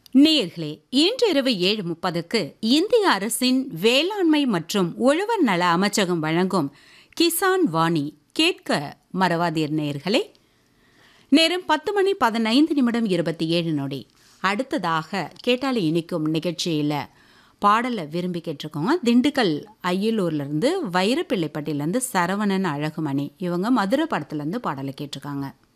நேயர்களே, இன்று இரவு 7:30க்கு இந்திய அரசின் வேளாண்மை மற்றும் உழவர் நல அமைச்சகம் வழங்கும் கிசான் வாணி கேட்க மறவாதீர் நேயர்களே. நேரம் 10:15:27. அடுத்ததாக கேட்டாலே இனிக்கும் நிகழ்ச்சியில் பாடலை விரும்பி கேட்டிருக்கோங்க. திண்டுக்கல் அய்யலூர்லேருந்து வைரப்பிள்ளைப்பட்டியிலேருந்து சரவணன் அழகுமணி இவங்க மதுரை படத்துலேருந்து பாடலை கேட்டிருக்காங்க.